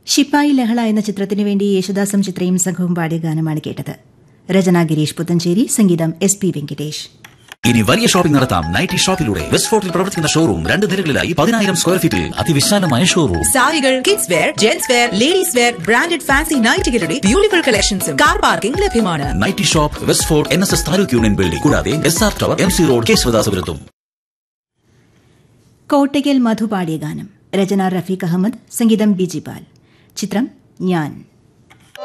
ശിപ്പായി ലഹള എന്ന ചിത്രത്തിനു വേണ്ടി യേശുദാസും ചിത്രയും സംഘവും പാടിയ ഗാനമാണ് കേട്ടത്. രചന ഗിരീഷ് പുത്തഞ്ചേരി, സംഗീതം SP വെങ്കിടേഷ്. ഇനി വലിയ ഷോപ്പിംഗ് നടത്താം നൈറ്റി ഷോപ്പിലൂടെ. വെസ്റ്റ് ഫോർട്ടിൽ പ്രവർത്തിക്കുന്ന ഷോറൂം 2 നിലകളിലായി 10,000 സ്ക്വയർ ഫീറ്റിൽ അതിവിശാലമായ ഷോറൂം. സാരികൾ, kids wear, gents wear, ladies wear, branded fancy നൈറ്റികളുടെ beautiful കളക്ഷൻസും കാർ പാർക്കിംഗ് ലഭ്യമാണ്. Nightie shop, west fort NSS taluk union building, കൂടാതെ SR tower, MC road, കേശവദാസപുരത്തും. Kottakkal മധു പാടിയ ഗാനം. രചന റഫീഖ് അഹമ്മദ്, സംഗീതം ബിജിപാൽ. ചിത്രം ഞാൻ.